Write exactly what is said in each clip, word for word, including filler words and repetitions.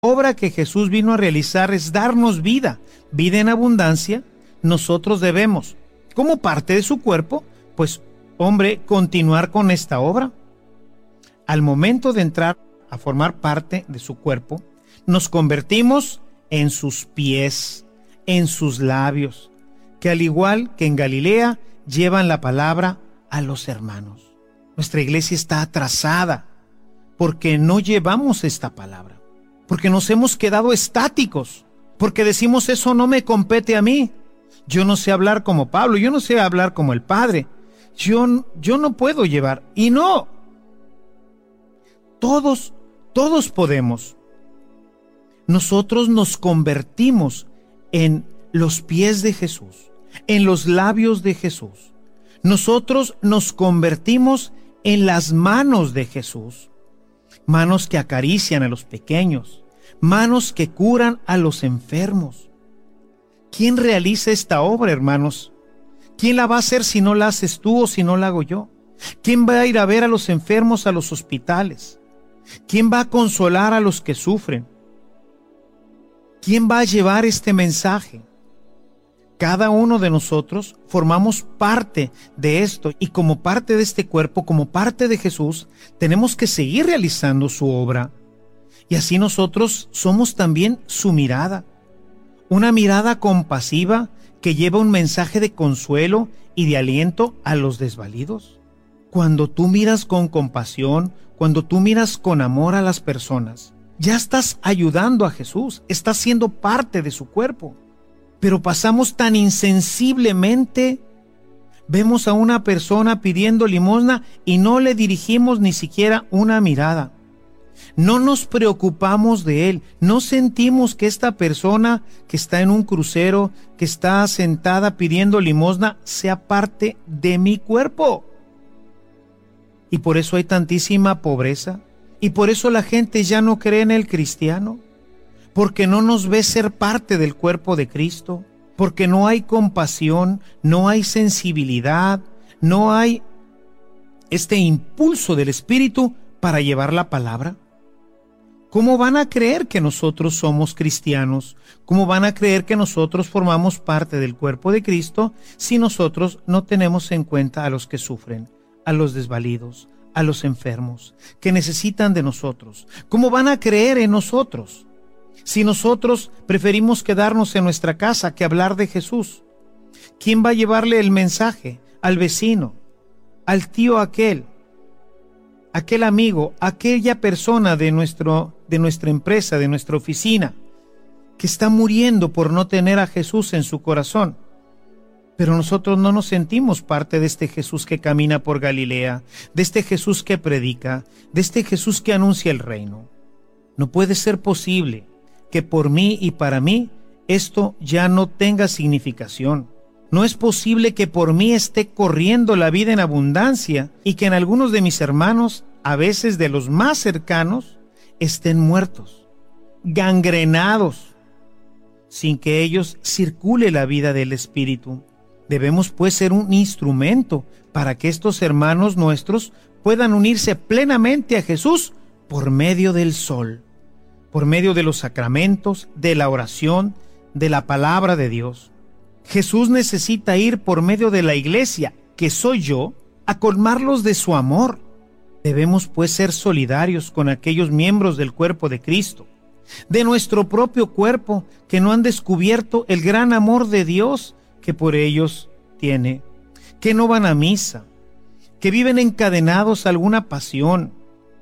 obra que Jesús vino a realizar es darnos vida, vida en abundancia. Nosotros debemos, como parte de su cuerpo, pues, hombre, continuar con esta obra. Al momento de entrar a formar parte de su cuerpo, nos convertimos en sus pies, en sus labios, que al igual que en Galilea, llevan la palabra a los hermanos. Nuestra iglesia está atrasada porque no llevamos esta palabra, porque nos hemos quedado estáticos, porque decimos eso no me compete a mí. Yo no sé hablar como Pablo, yo no sé hablar como el Padre, yo, yo no puedo llevar. Y no, todos, todos podemos. Nosotros nos convertimos en los pies de Jesús, en los labios de Jesús. Nosotros nos convertimos en las manos de Jesús, manos que acarician a los pequeños, manos que curan a los enfermos. ¿Quién realiza esta obra, hermanos? ¿Quién la va a hacer si no la haces tú o si no la hago yo? ¿Quién va a ir a ver a los enfermos a los hospitales? ¿Quién va a consolar a los que sufren? ¿Quién va a llevar este mensaje? Cada uno de nosotros formamos parte de esto, y como parte de este cuerpo, como parte de Jesús, tenemos que seguir realizando su obra. Y así nosotros somos también su mirada, una mirada compasiva que lleva un mensaje de consuelo y de aliento a los desvalidos. Cuando tú miras con compasión, cuando tú miras con amor a las personas, ya estás ayudando a Jesús, estás siendo parte de su cuerpo. Pero pasamos tan insensiblemente, vemos a una persona pidiendo limosna y no le dirigimos ni siquiera una mirada. No nos preocupamos de él, no sentimos que esta persona que está en un crucero, que está sentada pidiendo limosna, sea parte de mi cuerpo. Y por eso hay tantísima pobreza, y por eso la gente ya no cree en el cristiano, porque no nos ve ser parte del cuerpo de Cristo, porque no hay compasión, no hay sensibilidad, no hay este impulso del Espíritu para llevar la palabra. ¿Cómo van a creer que nosotros somos cristianos? ¿Cómo van a creer que nosotros formamos parte del cuerpo de Cristo si nosotros no tenemos en cuenta a los que sufren, a los desvalidos, a los enfermos, que necesitan de nosotros? ¿Cómo van a creer en nosotros si nosotros preferimos quedarnos en nuestra casa que hablar de Jesús? ¿Quién va a llevarle el mensaje al vecino, al tío aquel, aquel amigo, aquella persona de, nuestro, de nuestra empresa, de nuestra oficina, que está muriendo por no tener a Jesús en su corazón? Pero nosotros no nos sentimos parte de este Jesús que camina por Galilea, de este Jesús que predica, de este Jesús que anuncia el reino. No puede ser posible que por mí y para mí esto ya no tenga significación. No es posible que por mí esté corriendo la vida en abundancia y que en algunos de mis hermanos, a veces de los más cercanos, estén muertos, gangrenados, sin que ellos circule la vida del Espíritu. Debemos pues ser un instrumento para que estos hermanos nuestros puedan unirse plenamente a Jesús por medio del sol, por medio de los sacramentos, de la oración, de la palabra de Dios. Jesús necesita ir por medio de la iglesia, que soy yo, a colmarlos de su amor. Debemos pues ser solidarios con aquellos miembros del cuerpo de Cristo, de nuestro propio cuerpo, que no han descubierto el gran amor de Dios que por ellos tiene, que no van a misa, que viven encadenados a alguna pasión.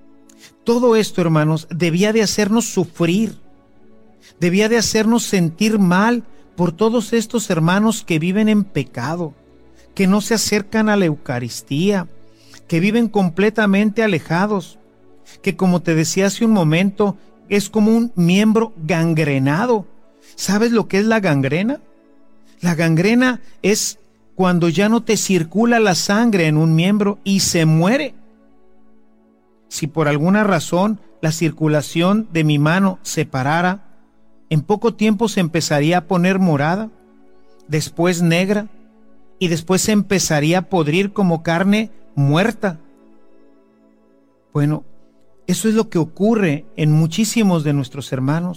Todo esto, hermanos, debía de hacernos sufrir, debía de hacernos sentir mal por todos estos hermanos que viven en pecado, que no se acercan a la Eucaristía, que viven completamente alejados, que, como te decía hace un momento, es como un miembro gangrenado. ¿Sabes lo que es la gangrena? La gangrena es cuando ya no te circula la sangre en un miembro y se muere. Si por alguna razón la circulación de mi mano se parara, en poco tiempo se empezaría a poner morada, después negra, y después se empezaría a podrir como carne muerta. Bueno, eso es lo que ocurre en muchísimos de nuestros hermanos.